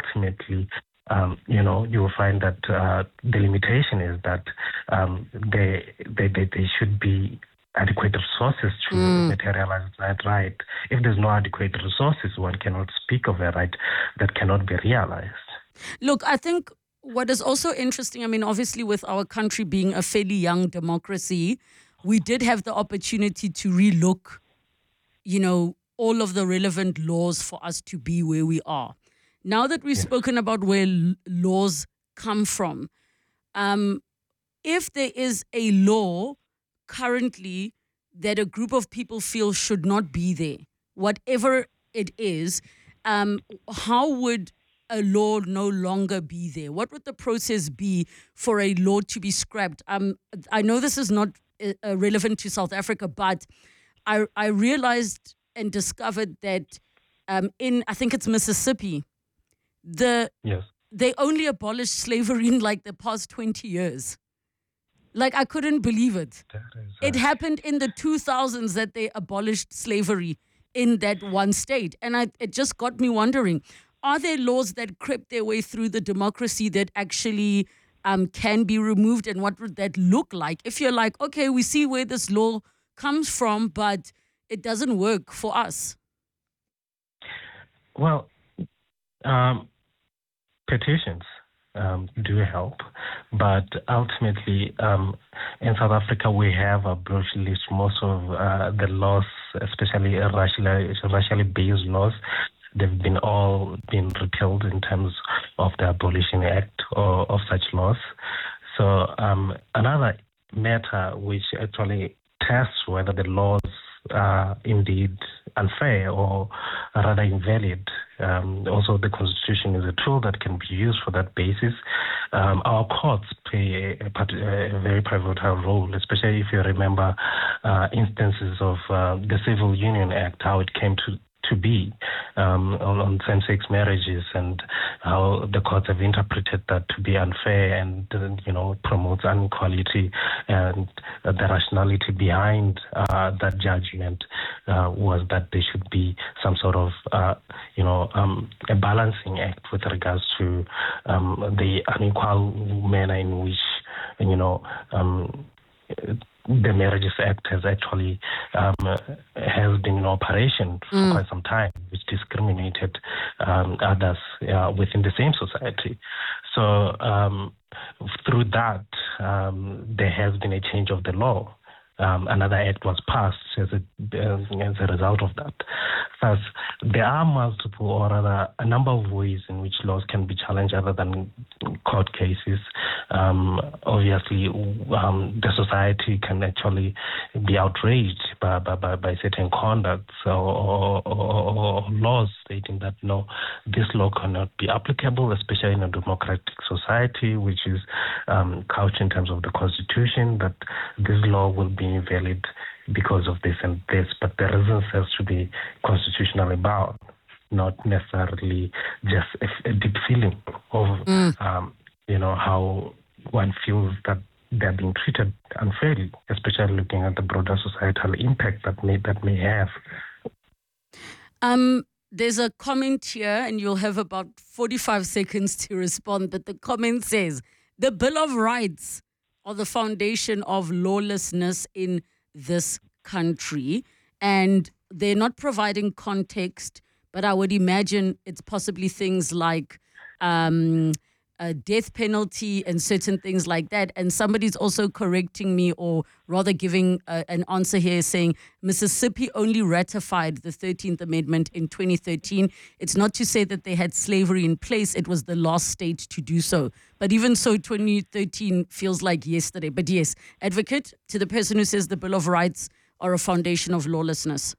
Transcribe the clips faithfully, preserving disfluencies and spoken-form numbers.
ultimately, um, you know, you will find that uh, the limitation is that um, they, they, they, they should be adequate resources to mm. materialize that right. If there's no adequate resources, one cannot speak of a right that cannot be realized. Look, I think what is also interesting, I mean, obviously with our country being a fairly young democracy, we did have the opportunity to relook, you know, all of the relevant laws for us to be where we are. Now that we've yes. spoken about where l- laws come from, um, if there is a law currently that a group of people feel should not be there, whatever it is, um, how would a law no longer be there? What would the process be for a law to be scrapped? Um, I know this is not uh, relevant to South Africa, but I, I realized and discovered that um, in, I think it's Mississippi, the yes. they only abolished slavery in like the past twenty years. Like, I couldn't believe it. It happened in the two thousands that they abolished slavery in that one state. And I, it just got me wondering, are there laws that crept their way through the democracy that actually um, can be removed? And what would that look like? If you're like, okay, we see where this law comes from, but it doesn't work for us. Well, um, petitions. Um, do help, but ultimately um, in South Africa we have abolished most of uh, the laws, especially racially, racially based laws. They've been all been repealed in terms of the Abolition Act or of such laws. So um, another matter which actually tests whether the laws are indeed unfair or rather invalid. Um, also, the Constitution is a tool that can be used for that basis. Um, our courts play a, a, a very pivotal role, especially if you remember uh, instances of uh, the Civil Union Act, how it came to to be um, on, on same-sex marriages, and how the courts have interpreted that to be unfair and, uh, you know, promotes inequality, and uh, the rationality behind uh, that judgment uh, was that there should be some sort of, uh, you know, um, a balancing act with regards to um, the unequal manner in which, you know, um, the Marriages Act has actually um, has been in operation for mm. quite some time, which discriminated um, others uh, within the same society. So um, through that, um, there has been a change of the law. Um, another act was passed as a, as a result of that. Thus, there are multiple, or rather a number of ways in which laws can be challenged other than court cases. Um, obviously, um, the society can actually be outraged by, by, by, by certain conducts or, or, or, or laws stating that, no, this law cannot be applicable, especially in a democratic society, which is um, couched in terms of the Constitution, that this law will be invalid because of this and this, but the reasons has to be constitutionally bound, not necessarily just a, a deep feeling of, mm. um, you know, how one feels that they're being treated unfairly, especially looking at the broader societal impact that may that may have. Um, there's a comment here, and you'll have about forty-five seconds to respond, but the comment says, the Bill of Rights are the foundation of lawlessness in this country, and they're not providing context, but I would imagine it's possibly things like um, a death penalty and certain things like that. And somebody's also correcting me, or rather giving uh, an answer here, saying Mississippi only ratified the thirteenth Amendment in twenty thirteen. It's not to say that they had slavery in place. It was the last state to do so. But even so, twenty thirteen feels like yesterday. But yes, advocate to the person who says the Bill of Rights are a foundation of lawlessness.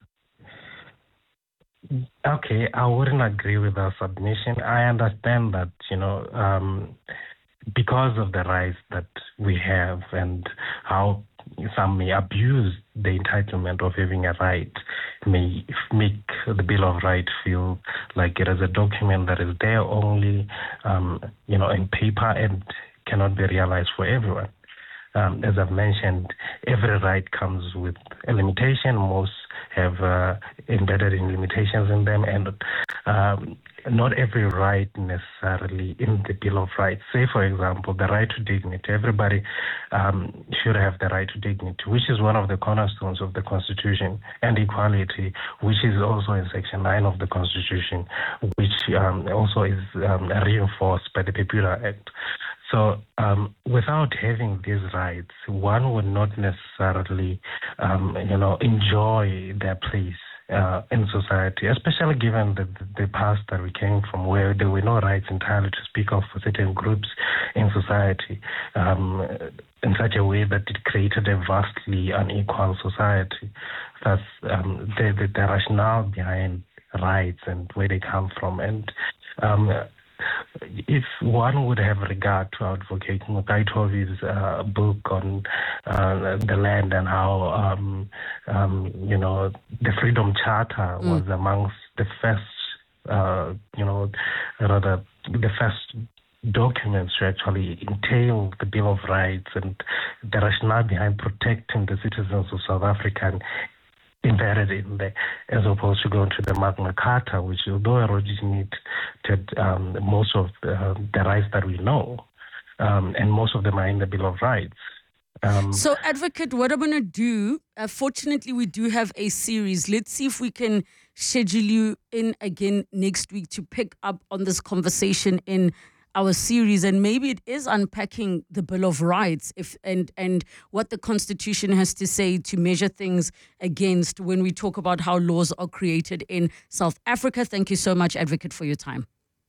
Okay, I wouldn't agree with that submission. I understand that, you know, um, because of the rights that we have and how some may abuse the entitlement of having a right, may make the Bill of Rights feel like it is a document that is there only, um, you know, in paper and cannot be realized for everyone. um, as I've mentioned, every right comes with a limitation. Most have uh, embedded in limitations in them, and um, not every right necessarily in the Bill of Rights. Say, for example, the right to dignity. Everybody um, should have the right to dignity, which is one of the cornerstones of the Constitution, and equality, which is also in Section nine of the Constitution, which um, also is um, reinforced by the Popular Act. So um, without having these rights, one would not necessarily, um, you know, enjoy their place uh, in society, especially given the, the past that we came from, where there were no rights entirely to speak of for certain groups in society, um, in such a way that it created a vastly unequal society. That's um, the, the, the rationale behind rights and where they come from. And um, if one would have regard to advocating Kaitovi's uh, book on uh, the land and how, um, um, you know, the Freedom Charter mm. was amongst the first, uh, you know, rather the first documents to actually entail the Bill of Rights and the rationale behind protecting the citizens of South Africa embedded in there, as opposed to going to the Magna Carta, which, although originated um, most of the, the rights that we know, um, and most of them are in the Bill of Rights. Um, so, Advocate, what I'm going to do, uh, fortunately, we do have a series. Let's see if we can schedule you in again next week to pick up on this conversation in our series, and maybe it is unpacking the Bill of Rights if and and what the Constitution has to say to measure things against when we talk about how laws are created in South Africa. Thank you so much, Advocate, for your time.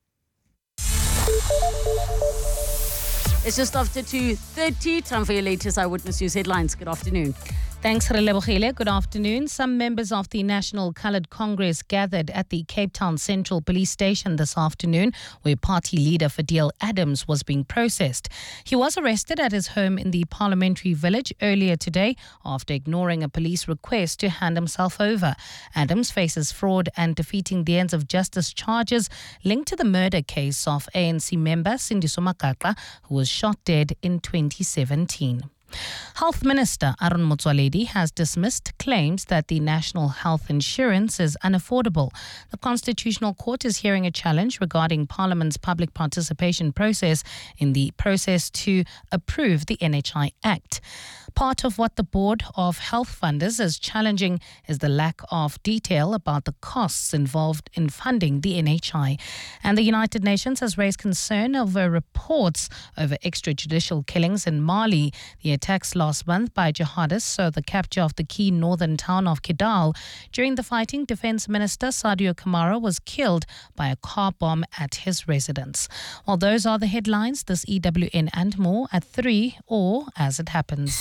It's just after two thirty. Time for your latest Eyewitness News headlines. Good afternoon. Thanks, Relebohile. Good afternoon. Some members of the National Coloured Congress gathered at the Cape Town Central Police Station this afternoon, where party leader Fadil Adams was being processed. He was arrested at his home in the Parliamentary Village earlier today after ignoring a police request to hand himself over. Adams faces fraud and defeating the ends of justice charges linked to the murder case of A N C member Sindiso Makaka, who was shot dead in twenty seventeen. Health Minister Aaron Motsoaledi has dismissed claims that the national health insurance is unaffordable. The Constitutional Court is hearing a challenge regarding Parliament's public participation process in the process to approve the N H I Act. Part of what the Board of Health Funders is challenging is the lack of detail about the costs involved in funding the N H I. And the United Nations has raised concern over reports over extrajudicial killings in Mali. The attacks last month by jihadists saw the capture of the key northern town of Kidal. During the fighting, Defense Minister Sadio Kamara was killed by a car bomb at his residence. Well, those are the headlines. This E W N and more at three, or as it happens.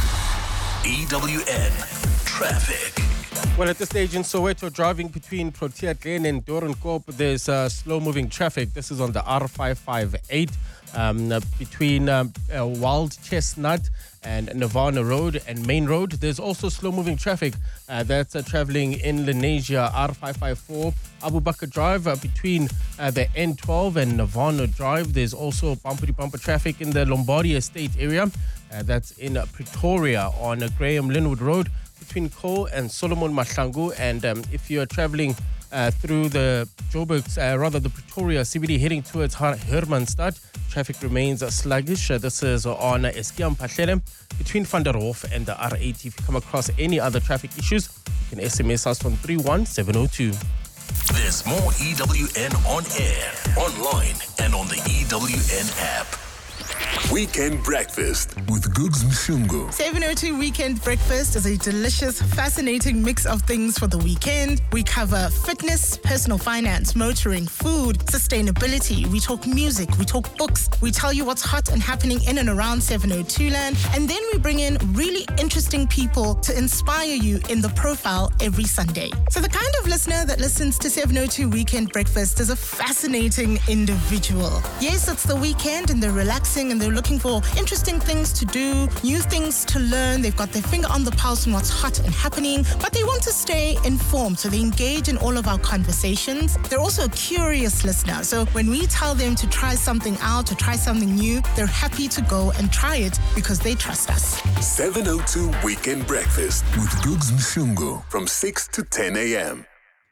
E W N Traffic. Well, at this stage in Soweto, driving between Protea Glen and Doornkop, there's uh, slow-moving traffic. This is on the R five five eight um, uh, between um, uh, Wild Chestnut and Nirvana Road and Main Road. There's also slow-moving traffic uh, that's uh, traveling in Lenasia, R five five four, Abu Bakr Drive uh, between uh, the N twelve and Nirvana Drive. There's also bumper-to-bumper traffic in the Lombardy Estate area. Uh, that's in uh, Pretoria on uh, Graham Linwood Road between Ko and Solomon Mahlangu. And um, if you're traveling uh, through the Joburg, uh, rather the Pretoria C B D heading towards Her- Hermanstad, traffic remains uh, sluggish. Uh, this is on uh, Eskiam Pahlele between Van der Hof and the R eighty. If you come across any other traffic issues, you can S M S us on three one seven zero two. There's more E W N on air, online, and on the E W N app. Weekend Breakfast with Googs Mshungu. seven oh two Weekend Breakfast is a delicious, fascinating mix of things for the weekend. We cover fitness, personal finance, motoring, food, sustainability. We talk music, we talk books. We tell you what's hot and happening in and around seven oh two land. And then we bring in really interesting people to inspire you in the profile every Sunday. So the kind of listener that listens to seven oh two Weekend Breakfast is a fascinating individual. Yes, it's the weekend and they're relaxing and they're looking for interesting things to do, new things to learn. They've got their finger on the pulse on what's hot and happening, but they want to stay informed, so they engage in all of our conversations. They're also a curious listener, so when we tell them to try something out, to try something new, they're happy to go and try it because they trust us. seven oh two Weekend Breakfast with Googs Mshungu from six to ten a.m.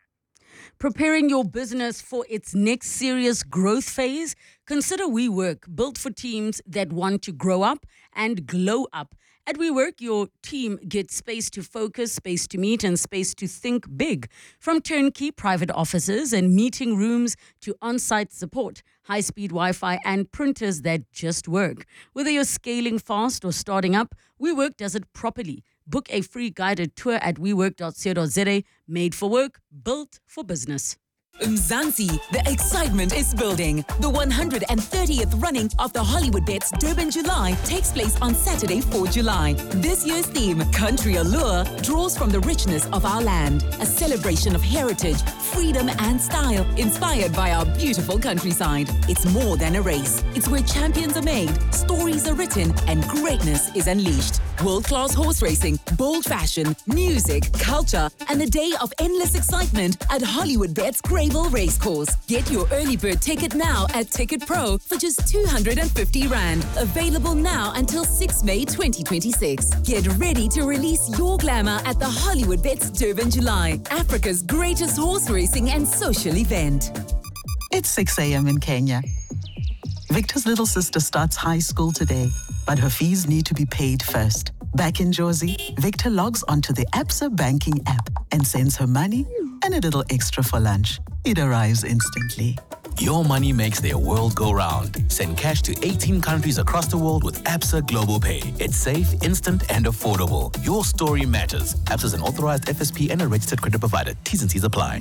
Preparing your business for its next serious growth phase? Consider WeWork, built for teams that want to grow up and glow up. At WeWork, your team gets space to focus, space to meet, and space to think big. From turnkey private offices and meeting rooms to on-site support, high-speed Wi-Fi, and printers that just work. Whether you're scaling fast or starting up, WeWork does it properly. Book a free guided tour at we work dot co dot za. Made for work, built for business. Mzansi, the excitement is building. The one hundred thirtieth running of the Hollywood Bets Durban July takes place on Saturday, the fourth of July. This year's theme, Country Allure, draws from the richness of our land, a celebration of heritage, freedom and style, inspired by our beautiful countryside. It's more than a race. It's where champions are made, stories are written, and greatness is unleashed. World-class horse racing, bold fashion, music, culture, and a day of endless excitement at Hollywood Bets Greyville Racecourse. Get your early bird ticket now at Ticket Pro for just two hundred fifty rand. Available now until the sixth of May twenty twenty-six. Get ready to release your glamour at the Hollywood Bets Durban July, Africa's greatest horse racing and social event. It's six a.m. in Kenya. Victor's little sister starts high school today, but her fees need to be paid first. Back in Jozi, Victor logs onto the Absa banking app and sends her money and a little extra for lunch. It arrives instantly. Your money makes their world go round. Send cash to eighteen countries across the world with Absa Global Pay. It's safe, instant, and affordable. Your story matters. Absa is an authorized F S P and a registered credit provider. T's and C's apply.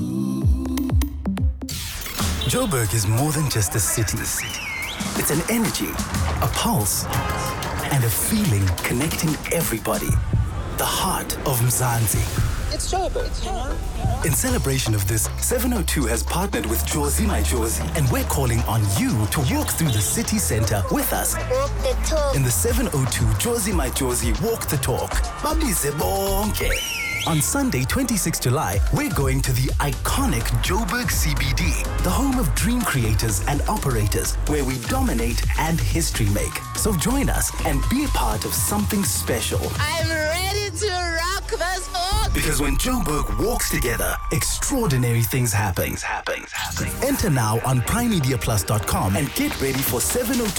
Joburg is more than just a city. It's an energy, a pulse, and a feeling connecting everybody. The heart of Mzansi. It's Joburg. In celebration of this, seven oh two has partnered with Jozi My Jozi, and we're calling on you to walk through the city center with us. Walk the talk. In the seven oh two Jozi My Jozi Walk the Talk. Babize bonke. On Sunday, the twenty-sixth of July, we're going to the iconic Joburg C B D, the home of dream creators and operators, where we dominate and history make. So join us and be a part of something special. I'm ready to rock this book. Because when Joburg walks together, extraordinary things happen. Happen. Happen. Enter now on prime media plus dot com and get ready for seven oh